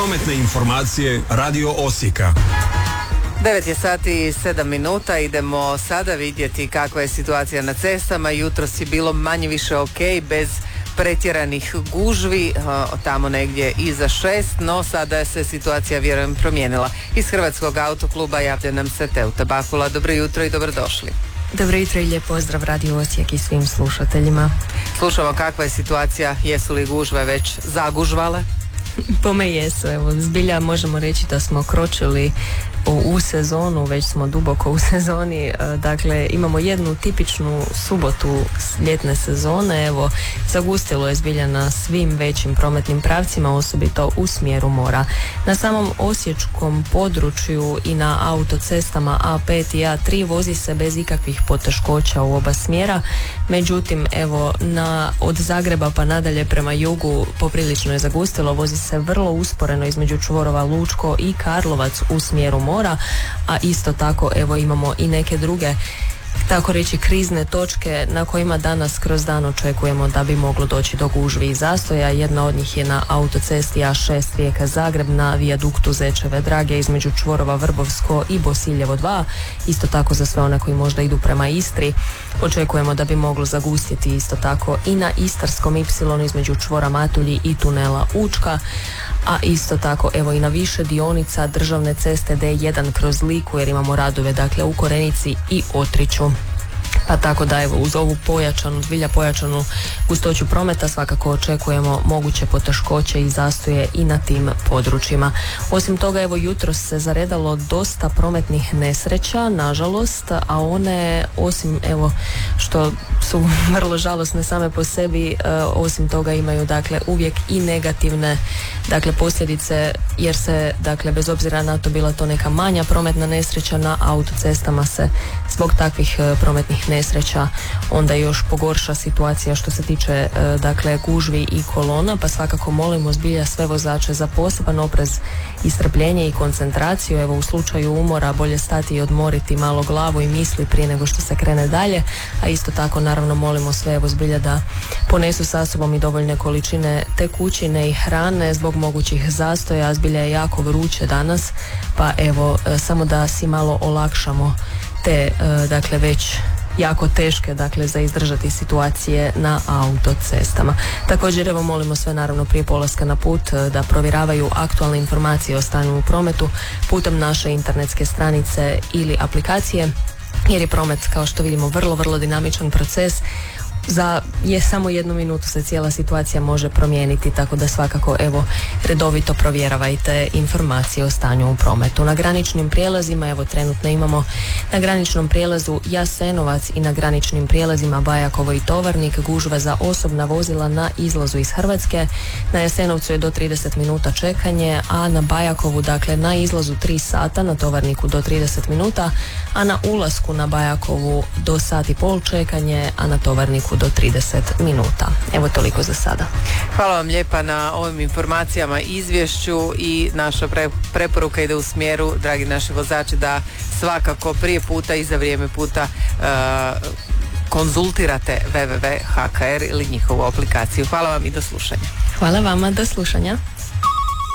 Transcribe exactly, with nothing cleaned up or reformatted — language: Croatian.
Prometne informacije Radio Osijeka. devet je sati i sedam minuta, idemo sada vidjeti kakva je situacija na cestama. Jutros je bilo manje više ok, bez pretjeranih gužvi, tamo negdje iza šest, no sada je se situacija vjerujem promijenila. Iz Hrvatskog autokluba javlja nam se Teuta Bakula. Dobro jutro i dobrodošli. Dobro jutro i lijep pozdrav Radio Osijek i svim slušateljima. Slušamo kakva je situacija, jesu li gužve već zagužvale? Po me jesu, evo, zbilja možemo reći da smo kročili u, u sezonu, već smo duboko u sezoni, dakle imamo jednu tipičnu subotu ljetne sezone, evo, zagustilo je zbilja na svim većim prometnim pravcima, osobito u smjeru mora. Na samom osječkom području i na autocestama A pet i A tri vozi se bez ikakvih poteškoća u oba smjera, međutim, evo, na, od Zagreba pa nadalje prema jugu poprilično je zagustilo, vozi se vrlo usporeno između čvorova Lučko i Karlovac u smjeru mora, a isto tako evo imamo i neke druge, tako reći, krizne točke na kojima danas kroz dan očekujemo da bi moglo doći do gužvi i zastoja. Jedna od njih je na autocesti A šest Rijeka Zagreb na vijaduktu Zečeve Drage između čvorova Vrbovsko i Bosiljevo dva. Isto tako za sve one koji možda idu prema Istri očekujemo da bi moglo zagustiti isto tako i na Istarskom Y između čvora Matulji i tunela Učka, a isto tako evo i na više dionica državne ceste D jedan kroz Liku, jer imamo radove dakle u Korenici i Otriću. Pa tako da evo uz ovu pojačanu, zbilja pojačanu gustoću prometa svakako očekujemo moguće poteškoće i zastoje i na tim područjima. Osim toga evo jutros se zaredalo dosta prometnih nesreća, nažalost, a one osim evo što su vrlo žalosne same po sebi, e, osim toga imaju dakle uvijek i negativne dakle posljedice, jer se dakle bez obzira na to bila to neka manja prometna nesreća, na autocestama se zbog takvih e, prometnih nesreća onda još pogorša situacija što se tiče e, dakle gužvi i kolona, pa svakako molimo zbilja sve vozače za poseban oprez i strpljenje i koncentraciju. Evo u slučaju umora bolje stati i odmoriti malo glavu i misli prije nego što se krene dalje, a isto tako naravno molimo sve evo zbilja da ponesu sa sobom i dovoljne količine tekućine i hrane zbog mogućih zastoja. Zbilja je jako vruće danas, pa evo e, samo da si malo olakšamo te e, dakle već jako teške dakle za izdržati situacije na autocestama. Također evo molimo sve naravno prije polaska na put da provjeravaju aktualne informacije o stanju u prometu putem naše internetske stranice ili aplikacije, jer je promet kao što vidimo vrlo vrlo dinamičan proces. Za je samo jednu minutu se cijela situacija može promijeniti, tako da svakako evo redovito provjeravajte informacije o stanju u prometu. Na graničnim prijelazima evo trenutno imamo na graničnom prijelazu Jasenovac i na graničnim prijelazima Bajakovo i Tovarnik gužva za osobna vozila na izlazu iz Hrvatske. Na Jasenovcu je do trideset minuta čekanje, a na Bajakovu dakle na izlazu tri sata, na Tovarniku do trideset minuta, a na ulasku na Bajakovu do sat i pol čekanje, a na Tovarniku do trideset minuta. Evo toliko za sada. Hvala vam lijepa na ovim informacijama i izvješću, i naša pre, preporuka ide u smjeru, dragi naši vozači, da svakako prije puta i za vrijeme puta uh, konzultirate w w w tačka h k r ili njihovu aplikaciju. Hvala vam i do slušanja. Hvala vama, do slušanja.